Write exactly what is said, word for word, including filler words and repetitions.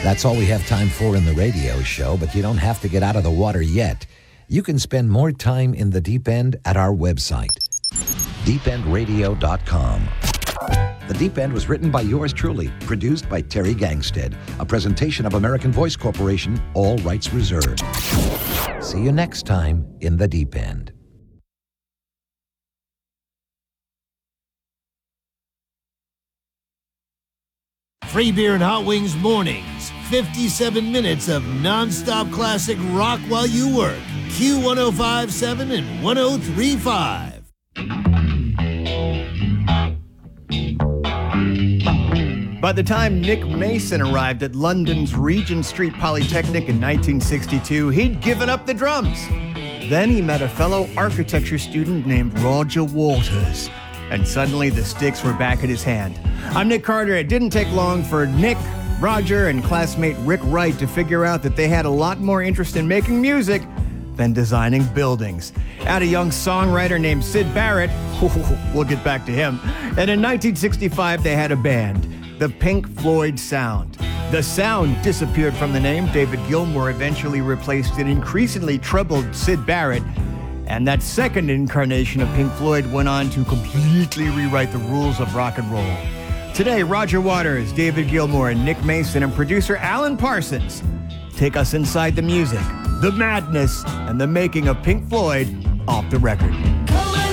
That's all we have time for in the radio show, but you don't have to get out of the water yet. You can spend more time in the deep end at our website, deep end radio dot com. The Deep End was written by yours truly, produced by Terry Gangstead, a presentation of American Voice Corporation, all rights reserved. See you next time in the Deep End. Free beer and hot wings mornings. fifty-seven minutes of non-stop classic rock while you work. Q one oh five point seven and one oh three point five. By the time Nick Mason arrived at London's Regent Street Polytechnic in nineteen sixty-two, he'd given up the drums. Then he met a fellow architecture student named Roger Waters, and suddenly the sticks were back in his hand. I'm Nick Carter. It didn't take long for Nick, Roger, and classmate Rick Wright to figure out that they had a lot more interest in making music than designing buildings. Add a young songwriter named Syd Barrett, we'll get back to him, and in nineteen sixty-five they had a band, the Pink Floyd Sound. The sound disappeared from the name. David Gilmour eventually replaced an increasingly troubled Syd Barrett, and that second incarnation of Pink Floyd went on to completely rewrite the rules of rock and roll. Today, Roger Waters, David Gilmour, and Nick Mason, and producer Alan Parsons take us inside the music, the madness, and the making of Pink Floyd off the record.